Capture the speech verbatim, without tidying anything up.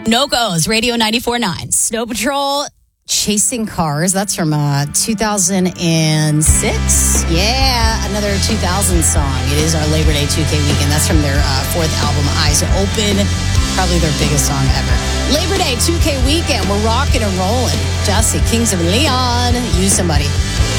No-Go's, Radio ninety-four point nine. Snow Patrol, Chasing Cars. That's from uh, two thousand six. Yeah, another two thousand song. It is our Labor Day two K weekend. That's from their uh, fourth album, Eyes Open. Probably their biggest song ever. Labor Day two K weekend. We're rocking and rolling. Jesse, Kings of Leon. Use Somebody.